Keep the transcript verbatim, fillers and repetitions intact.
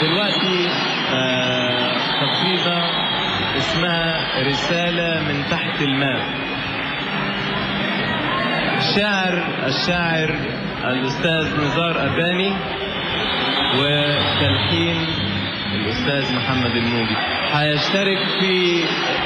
دلوقتي آه قصيدة اسمها رسالة من تحت الماء. الشاعر الشاعر الأستاذ نزار أباني، وتلحين الأستاذ محمد الموجي. هيشترك في